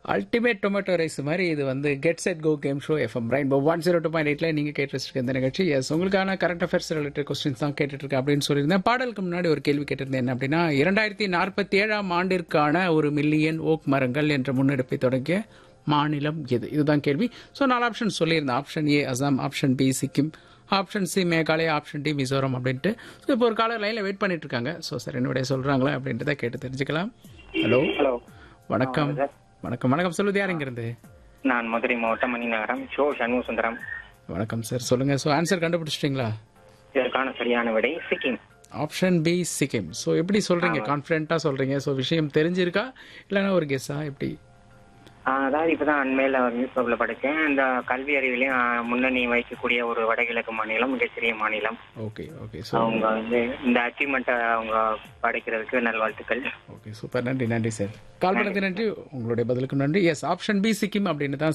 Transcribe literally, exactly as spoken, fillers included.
Ultimate tomato rice மாதிரி இது வந்து get set go game show FM rainbow one zero two point எயிட்ல நீங்க கேட்டு வச்சிருக்க இந்த நிகழ்ச்சி. எஸ், உங்களுக்கான கரண்ட் அஃபேர்ஸ் ரிலேட்டட் கொஸ்டின்ஸ் தான் கேட்டுட்டு இருக்கேன் அப்படின்னு சொல்லியிருந்தேன். பாடலுக்கு முன்னாடி ஒரு கேள்வி கேட்டிருந்தேன். என்ன அப்படின்னா, இரண்டாயிரத்தி நாற்பத்தி ஏழாம் ஆண்டிற்கான ஒரு மில்லியன் ஓக் மரங்கள் என்ற முன்னெடுப்பை தொடங்கிய மாநிலம் எது? இதுதான் கேள்வி. ஸோ நாலு ஆப்ஷன் சொல்லியிருந்தேன். Option A Assam, option B Sikkim, option C Meghalaya, option D Mizoram அப்படின்ட்டு. ஸோ இப்போ ஒரு காலர் லைனில் வெயிட் பண்ணிட்டு இருக்காங்க. ஸோ சார் என்னுடைய சொல்றாங்களா அப்படின்றத கேட்டு தெரிஞ்சுக்கலாம். ஹலோ ஹலோ வணக்கம். வணக்கம் வணக்கம் சொல்லுது யார் இங்கிருந்து? நான் மதுரை மாவட்டம் மணி நகரம் ஷோ சண்முக சுந்தரம். வணக்கம் சார், சொல்லுங்க. ஸோ ஆன்சர் கண்டுபிடிச்சிட்டிங்களா? இதற்கான சரியான விடை Sikkim. Option B Sikkim. So எப்படி சொல்றீங்க? கான்ஃபிடென்ட்டா சொல்றீங்க. ஸோ விஷயம் தெரிஞ்சிருக்கா இல்லைன்னா ஒரு கெஸ்ஸா எப்படி? அதாவது இப்பதான் அண்மையில ஒரு நியூஸ் பேப்பர்ல படிச்சேன். இந்த கல்வி அறிவிலையும் முன்னணி வகிக்கக்கூடிய ஒரு வடகிழக்கு மாநிலம், மிகச்சிறிய மாநிலம். Okay okay. அவங்க வந்து இந்த அச்சீவ்மெண்ட்டை அவங்க படைக்கிறதுக்கு நல்வாழ்த்துக்கள். Okay, super. நன்றி நன்றி சார். கால் பண்ணது நன்றி, உங்களுடைய பதிலுக்கு நன்றி. எஸ், ஆப்ஷன் பி சிக்கிம் அப்படின்னு தான்